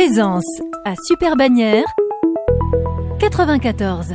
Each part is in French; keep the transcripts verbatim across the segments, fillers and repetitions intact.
Présence à Super Bagnères quatre-vingt-quatorze.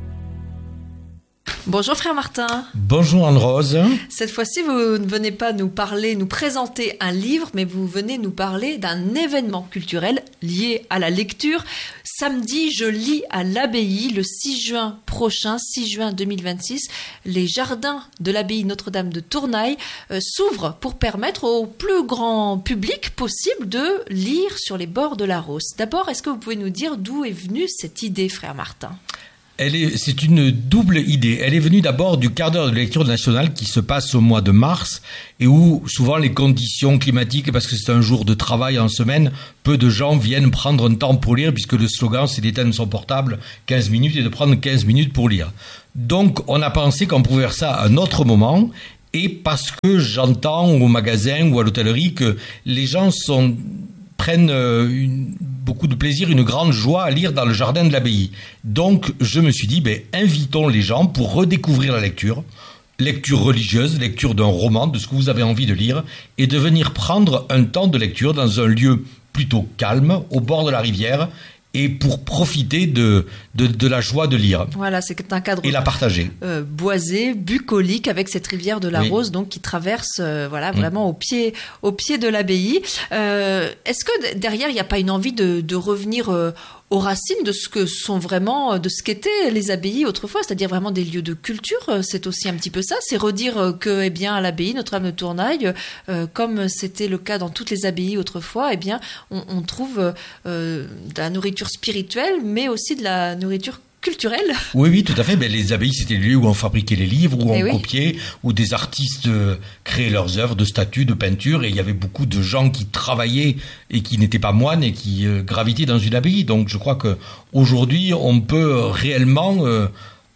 Bonjour frère Martin. Bonjour Anne-Rose. Cette fois-ci, vous ne venez pas nous parler, nous présenter un livre, mais vous venez nous parler d'un événement culturel lié à la lecture. Samedi, je lis à l'abbaye le six juin prochain, six juin deux mille vingt-six. Les jardins de l'abbaye Notre-Dame de Tournaille euh, s'ouvrent pour permettre au plus grand public possible de lire sur les bords de la Rose. D'abord, est-ce que vous pouvez nous dire d'où est venue cette idée, frère Martin ? Elle est, c'est une double idée. Elle est venue d'abord du quart d'heure de lecture nationale qui se passe au mois de mars et où souvent les conditions climatiques, parce que c'est un jour de travail en semaine, peu de gens viennent prendre un temps pour lire puisque le slogan c'est d'éteindre son portable quinze minutes et de prendre quinze minutes pour lire. Donc on a pensé qu'on pouvait faire ça à un autre moment et parce que j'entends au magasin ou à l'hôtellerie que les gens sont... prennent une, beaucoup de plaisir, une grande joie à lire dans le jardin de l'abbaye. Donc, je me suis dit, ben, invitons les gens pour redécouvrir la lecture, lecture religieuse, lecture d'un roman, de ce que vous avez envie de lire, et de venir prendre un temps de lecture dans un lieu plutôt calme, au bord de la rivière, et pour profiter de, de, de la joie de lire. Voilà, c'est un cadre et la partager. Euh, boisé, bucolique, avec cette rivière de la oui. Rose, donc qui traverse, euh, voilà, mmh. vraiment au pied, au pied de l'abbaye. Euh, est-ce que derrière, il n'y a pas une envie de, de revenir euh, aux racines de ce que sont vraiment, de ce qu'étaient les abbayes autrefois, c'est-à-dire vraiment des lieux de culture? C'est aussi un petit peu ça, c'est redire que, eh bien, à l'abbaye Notre-Dame de Tournaille, euh, comme c'était le cas dans toutes les abbayes autrefois, eh bien, on, on trouve euh, de la nourriture spirituelle, mais aussi de la nourriture culturelle. Oui, oui, tout à fait. Ben, les abbayes, c'était le lieu où on fabriquait les livres, où on oui. copiait, où des artistes euh, créaient leurs œuvres de statues, de peinture, et il y avait beaucoup de gens qui travaillaient et qui n'étaient pas moines et qui euh, gravitaient dans une abbaye. Donc, je crois que aujourd'hui, on peut réellement euh,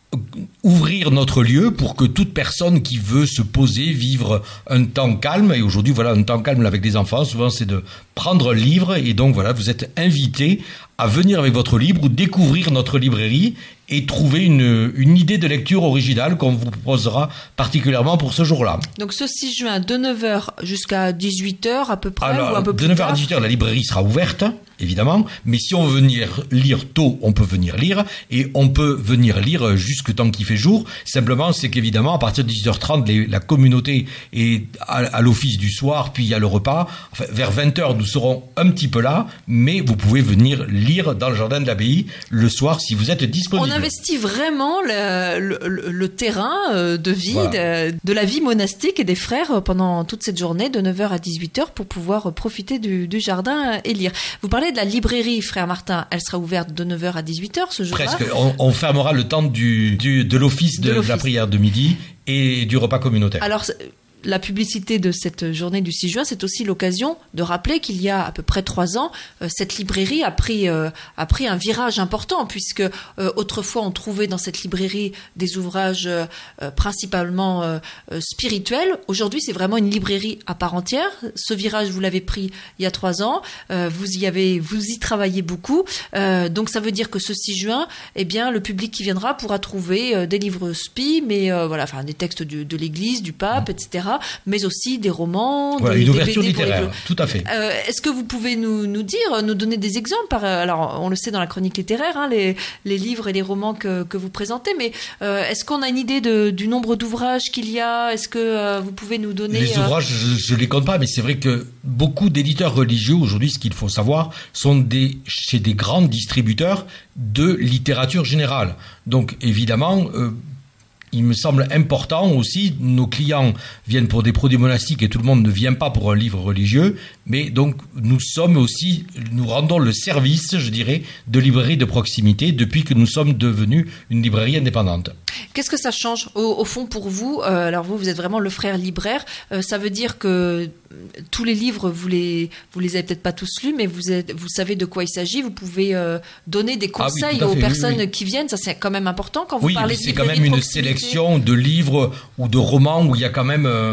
ouvrir notre lieu pour que toute personne qui veut se poser, vivre un temps calme, et aujourd'hui, voilà, un temps calme avec des enfants, souvent, c'est de prendre un livre, et donc, voilà, vous êtes invités à venir avec votre livre ou découvrir notre librairie et trouver une, une idée de lecture originale qu'on vous proposera particulièrement pour ce jour-là. Donc ce six juin, de neuf heures jusqu'à dix-huit heures à peu près. Alors, ou un peu plus de neuf heures tard. à dix-huit heures, la librairie sera ouverte, évidemment, mais si on veut venir lire tôt, on peut venir lire, et on peut venir lire jusque tant qu'il fait jour. Simplement, c'est qu'évidemment, à partir de dix-huit heures trente, les, la communauté est à, à l'office du soir, puis il y a le repas. Enfin, vers vingt heures, nous serons un petit peu là, mais vous pouvez venir lire dans le jardin de l'abbaye le soir si vous êtes disponible. On investit vraiment le, le, le terrain de vie, voilà. de, de la vie monastique et des frères pendant toute cette journée de neuf heures à dix-huit heures pour pouvoir profiter du, du jardin et lire. Vous parlez de la librairie, frère Martin, elle sera ouverte de neuf heures à dix-huit heures ce jour-là. Presque, on, on fermera le temps du, du, de l'office de, de, l'office. de la prière de midi et du repas communautaire. Alors, la publicité de cette journée du six juin, c'est aussi l'occasion de rappeler qu'il y a à peu près trois ans, euh, cette librairie a pris, euh, a pris un virage important, puisque euh, autrefois on trouvait dans cette librairie des ouvrages euh, principalement euh, spirituels. Aujourd'hui, c'est vraiment une librairie à part entière. Ce virage, vous l'avez pris il y a trois ans. Euh, vous y avez, vous y travaillez beaucoup. Euh, donc ça veut dire que ce six juin, eh bien, le public qui viendra pourra trouver euh, des livres spi, mais euh, voilà, enfin des textes de, de l'Église, du pape, et cetera, mais aussi des romans, voilà, des, une ouverture des B D littéraire, les... tout à fait. Euh, est-ce que vous pouvez nous, nous dire, nous donner des exemples par, alors, on le sait dans la chronique littéraire, hein, les, les livres et les romans que, que vous présentez, mais euh, est-ce qu'on a une idée de, du nombre d'ouvrages qu'il y a? Est-ce que euh, vous pouvez nous donner... Les ouvrages, euh... je ne les compte pas, mais c'est vrai que beaucoup d'éditeurs religieux, aujourd'hui, ce qu'il faut savoir, sont des, chez des grands distributeurs de littérature générale. Donc, évidemment... Euh, il me semble important aussi, nos clients viennent pour des produits monastiques et tout le monde ne vient pas pour un livre religieux, mais donc nous sommes aussi, nous rendons le service, je dirais, de librairie de proximité depuis que nous sommes devenus une librairie indépendante. Qu'est-ce que ça change au, au fond pour vous? euh, Alors vous, vous êtes vraiment le frère libraire, euh, ça veut dire que tous les livres, vous les, vous les avez peut-être pas tous lus, mais vous, êtes, vous savez de quoi il s'agit, vous pouvez euh, donner des conseils ah oui, aux fait, personnes oui, oui. qui viennent, ça c'est quand même important quand vous oui, parlez de c'est quand même une sélection de livres ou de romans où il y a quand même euh,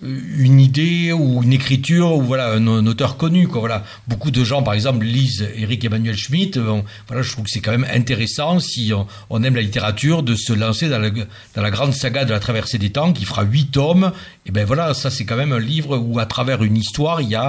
une idée ou une écriture ou voilà un, un auteur connu quoi. Voilà, beaucoup de gens par exemple lisent Éric Emmanuel Schmitt. On, voilà, je trouve que c'est quand même intéressant si on, on aime la littérature de se lancer dans la, dans la grande saga de la traversée des temps qui fera huit tomes. Et ben voilà, ça c'est quand même un livre où à travers une histoire il y a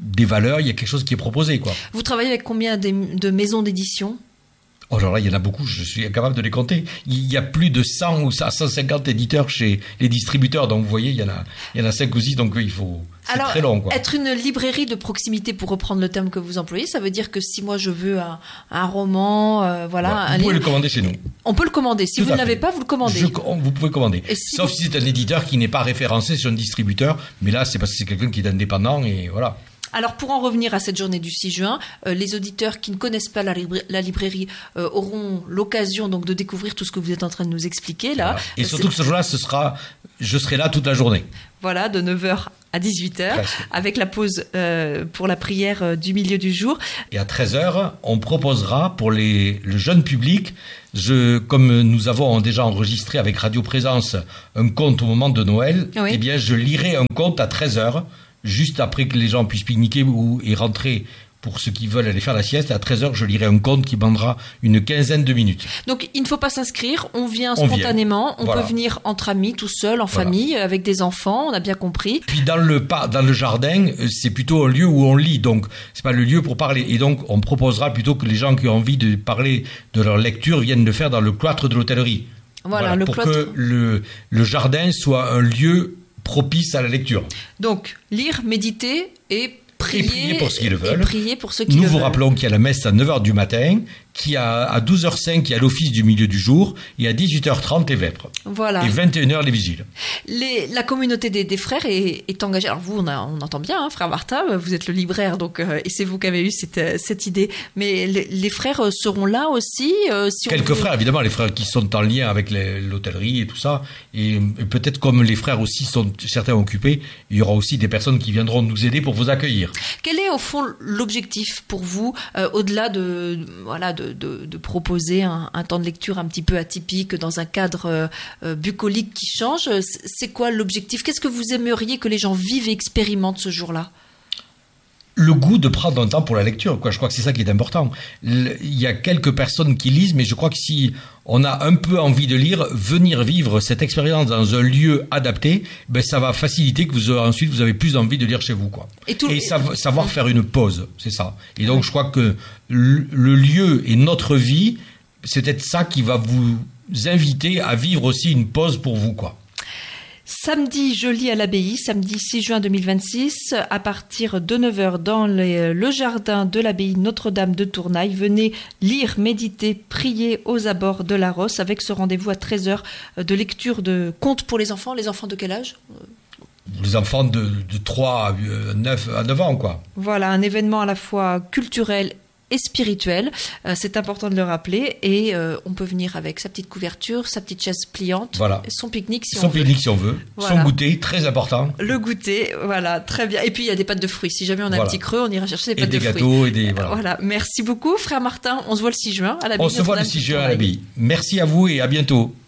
des valeurs, il y a quelque chose qui est proposé, quoi. Vous travaillez avec combien de, de maisons d'édition ? Oh, genre là, il y en a beaucoup, je suis incapable de les compter. Il y a plus de cent ou cent cinquante éditeurs chez les distributeurs, donc vous voyez, il y en a, il y en a cinq ou six, donc il faut... C'est Alors, très long, quoi. Être une librairie de proximité, pour reprendre le terme que vous employez, ça veut dire que si moi je veux un, un roman, euh, voilà, Ouais, un vous pouvez livre, le commander chez nous. On peut le commander. Si Tout vous ne à l'avez fait. pas, vous le commandez. Je, vous pouvez commander. Et si Sauf vous- si c'est un éditeur qui n'est pas référencé sur un distributeur, mais là, c'est parce que c'est quelqu'un qui est indépendant et voilà. Alors, pour en revenir à cette journée du six juin, euh, les auditeurs qui ne connaissent pas la, libra- la librairie euh, auront l'occasion donc de découvrir tout ce que vous êtes en train de nous expliquer là. Voilà. Et Euh, surtout que ce jour-là, ce sera, je serai là toute la journée. Voilà, de neuf heures à dix-huit heures, Presque. avec la pause euh, pour la prière euh, du milieu du jour. Et à treize heures, on proposera pour les, le jeune public, je, comme nous avons déjà enregistré avec Radio Présence un conte au moment de Noël, Oui. eh bien, je lirai un conte à treize heures, juste après que les gens puissent pique-niquer ou, et rentrer pour ceux qui veulent aller faire la sieste. À treize heures, je lirai un conte qui prendra une quinzaine de minutes. Donc, il ne faut pas s'inscrire, on vient On vient. spontanément, on Voilà. peut venir entre amis, tout seul, en Voilà. famille, avec des enfants, on a bien compris. Puis dans le par- dans le jardin, euh, c'est plutôt un lieu où on lit, donc c'est pas le lieu pour parler. Et donc on proposera plutôt que les gens qui ont envie de parler de leur lecture viennent le faire dans le cloître de l'hôtellerie. Voilà, le pour cloître. que le le jardin soit un lieu propice à la lecture. Donc, lire, méditer et prier. Et prier pour ceux qui le et veulent. prier pour ceux qui Nous le vous veulent. rappelons qu'il y a la messe à neuf heures du matin, qu'il y a à douze heures cinq, il y a l'office du milieu du jour, et à dix-huit heures trente, les vêpres. Voilà. Et vingt et une heures, les vigiles. Les, la communauté des, des frères est, est engagée. Alors vous, on, a, on entend bien, hein, frère Martin, vous êtes le libraire, donc euh, et c'est vous qui avez eu cette, euh, cette idée. Mais les, les frères euh, seront là aussi. Euh, si on Quelques veut- frères, évidemment, les frères qui sont en lien avec les- l'hôtellerie et tout ça. Et, et peut-être comme les frères aussi sont certains occupés, il y aura aussi des personnes qui viendront nous aider pour vous accueillir. Quel est au fond l'objectif pour vous, euh, au-delà de, voilà, de, de, de proposer un, un temps de lecture un petit peu atypique dans un cadre euh, euh, bucolique qui change? C'est c'est quoi l'objectif? Qu'est-ce que vous aimeriez que les gens vivent et expérimentent ce jour-là? Le goût de prendre un temps pour la lecture, quoi. Je crois que c'est ça qui est important. Le- Il y a quelques personnes qui lisent, mais je crois que si on a un peu envie de lire, venir vivre cette expérience dans un lieu adapté, ben ça va faciliter que vous aurez- ensuite vous avez plus envie de lire chez vous, quoi. Et tout- Et sav- savoir faire une pause, c'est ça. Et donc je crois que le le lieu et notre vie, c'est peut-être ça qui va vous inviter à vivre aussi une pause pour vous, quoi. Samedi, je lis à l'abbaye, samedi six juin deux mille vingt-six, à partir de neuf heures dans les- le jardin de l'abbaye Notre-Dame de Tournaille. Venez lire, méditer, prier aux abords de la Rosse avec ce rendez-vous à treize heures de lecture de contes pour les enfants. Les enfants de quel âge? Les enfants de, de trois à neuf, à neuf ans, quoi. Voilà, un événement à la fois culturel et spirituel. Euh, c'est important de le rappeler. Et euh, on peut venir avec sa petite couverture, sa petite chaise pliante, Voilà. son pique-nique si Son on veut. pique-nique si on veut, Voilà. son goûter, très important. Le goûter, voilà, très bien. Et puis il y a des pâtes de fruits. Si jamais on a Voilà. un petit creux, on ira chercher des Et pâtes des de fruits. gâteaux et des... Voilà. Voilà, merci beaucoup, frère Martin. On se voit le six juin à la On se voit le six juin à l'abbaye. Merci à vous et à bientôt.